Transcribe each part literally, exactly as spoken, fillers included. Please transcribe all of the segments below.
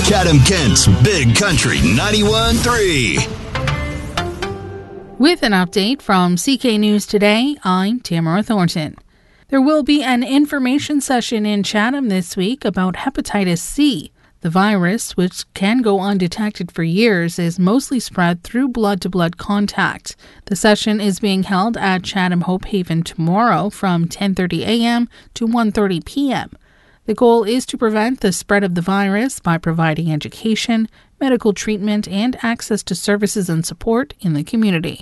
Chatham-Kent's Big Country ninety-one point three. With an update from C K News Today, I'm Tamara Thornton. There will be an information session in Chatham this week about hepatitis C. The virus, which can go undetected for years, is mostly spread through blood-to-blood contact. The session is being held at Chatham Hope Haven tomorrow from ten thirty a.m. to one thirty p.m. The goal is to prevent the spread of the virus by providing education, medical treatment, and access to services and support in the community.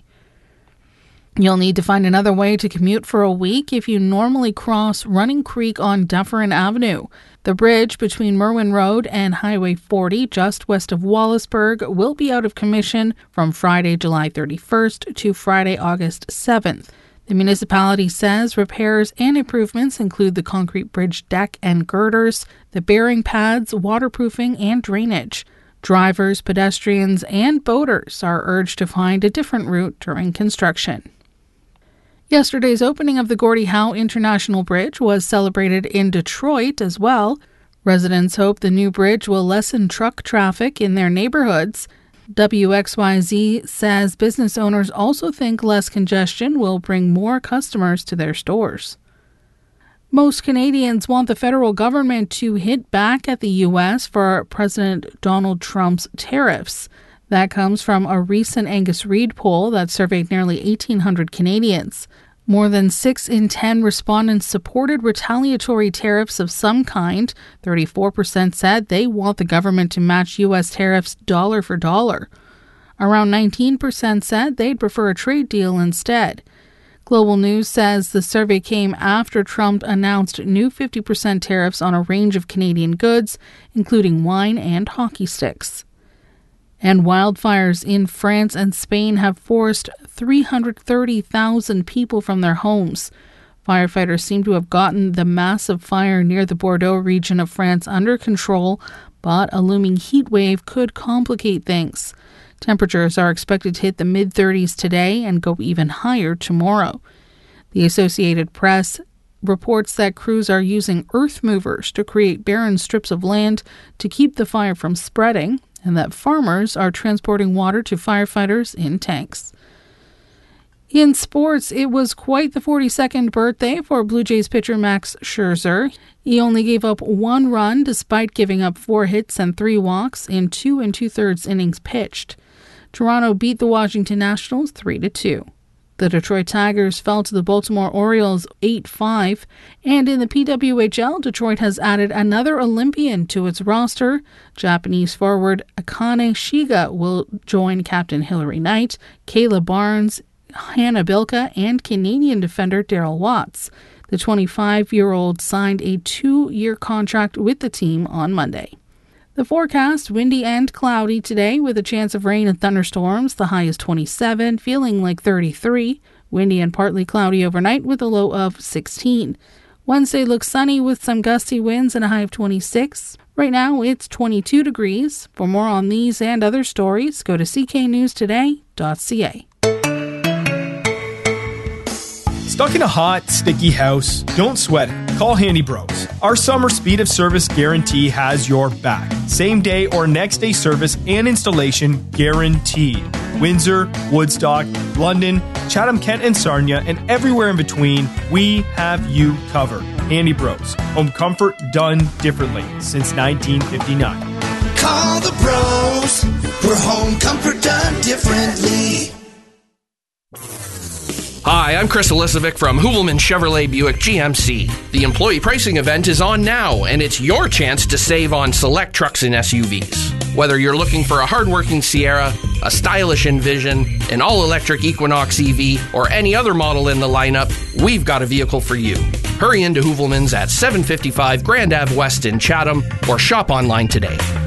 You'll need to find another way to commute for a week if you normally cross Running Creek on Dufferin Avenue. The bridge between Merwin Road and Highway forty, just west of Wallaceburg, will be out of commission from Friday, July thirty-first to Friday, August seventh. The municipality says repairs and improvements include the concrete bridge deck and girders, the bearing pads, waterproofing, and drainage. Drivers, pedestrians, and boaters are urged to find a different route during construction. Yesterday's opening of the Gordie Howe International Bridge was celebrated in Detroit as well. Residents hope the new bridge will lessen truck traffic in their neighborhoods. W X Y Z says business owners also think less congestion will bring more customers to their stores. Most Canadians want the federal government to hit back at the U S for President Donald Trump's tariffs. That comes from a recent Angus Reid poll that surveyed nearly eighteen hundred Canadians. More than six in ten respondents supported retaliatory tariffs of some kind. thirty-four percent said they want the government to match U S tariffs dollar for dollar. Around nineteen percent said they'd prefer a trade deal instead. Global News says the survey came after Trump announced new fifty percent tariffs on a range of Canadian goods, including wine and hockey sticks. And wildfires in France and Spain have forced three hundred thirty thousand people from their homes. Firefighters seem to have gotten the massive fire near the Bordeaux region of France under control, but a looming heat wave could complicate things. Temperatures are expected to hit the mid-thirties today and go even higher tomorrow. The Associated Press reports that crews are using earth movers to create barren strips of land to keep the fire from spreading, and that farmers are transporting water to firefighters in tanks. In sports, it was quite the forty-second birthday for Blue Jays pitcher Max Scherzer. He only gave up one run despite giving up four hits and three walks in two and two-thirds innings pitched. Toronto beat the Washington Nationals three to two. The Detroit Tigers fell to the Baltimore Orioles eight five, and in the P W H L, Detroit has added another Olympian to its roster. Japanese forward Akane Shiga will join Captain Hilary Knight, Kayla Barnes, Hannah Bilka, and Canadian defender Darryl Watts. The twenty-five-year-old signed a two-year contract with the team on Monday. The forecast, windy and cloudy today with a chance of rain and thunderstorms. The high is twenty-seven, feeling like thirty-three. Windy and partly cloudy overnight with a low of sixteen. Wednesday looks sunny with some gusty winds and a high of twenty-six. Right now it's twenty-two degrees. For more on these and other stories, go to c k news today dot c a. Stuck in a hot, sticky house? Don't sweat it. Call Handy Bros. Our summer speed of service guarantee has your back. Same day or next day service and installation guaranteed. Windsor, Woodstock, London, Chatham-Kent and Sarnia, and everywhere in between, we have you covered. Handy Bros. Home comfort done differently since nineteen fifty-nine. Call the bros. We're home comfort done differently. Hi, I'm Chris Elisovic from Hoovelman Chevrolet Buick G M C. The employee pricing event is on now, and it's your chance to save on select trucks and S U Vs. Whether you're looking for a hardworking Sierra, a stylish Envision, an all-electric Equinox E V, or any other model in the lineup, we've got a vehicle for you. Hurry into Hoovelman's at seven fifty-five Grand Ave West in Chatham, or shop online today.